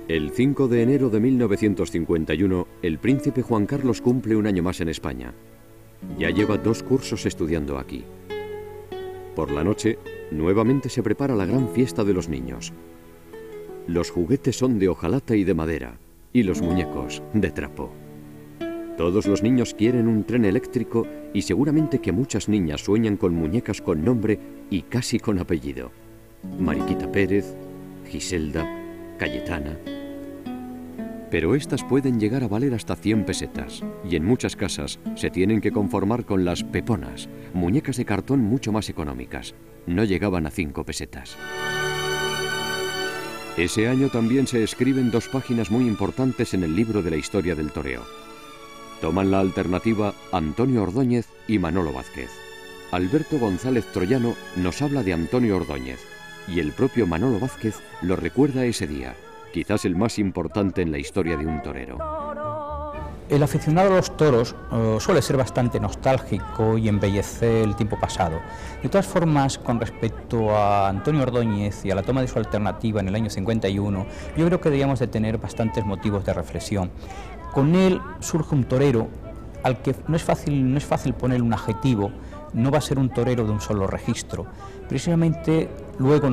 El 5 de enero de 1951, el príncipe Juan Carlos cumple un año más en España. Ya lleva 2 cursos estudiando aquí. Por la noche, nuevamente se prepara la gran fiesta de los niños. Los juguetes son de hojalata y de madera, y los muñecos de trapo. Todos los niños quieren un tren eléctrico y seguramente que muchas niñas sueñan con muñecas con nombre y casi con apellido. Mariquita Pérez, Giselda, Cayetana. Pero estas pueden llegar a valer hasta 100 pesetas y en muchas casas se tienen que conformar con las peponas, muñecas de cartón mucho más económicas. No llegaban a 5 pesetas. Ese año también se escriben 2 páginas muy importantes en el libro de la historia del toreo. Toman la alternativa Antonio Ordóñez y Manolo Vázquez. Alberto González Troyano nos habla de Antonio Ordóñez y el propio Manolo Vázquez lo recuerda ese día, quizás el más importante en la historia de un torero. El aficionado a los toros suele ser bastante nostálgico y embellecer el tiempo pasado. De todas formas, con respecto a Antonio Ordóñez y a la toma de su alternativa en el año 51, yo creo que debíamos de tener bastantes motivos de reflexión. Con él surge un torero al que no es fácil ponerle un adjetivo, no va a ser un torero de un solo registro. Precisamente luego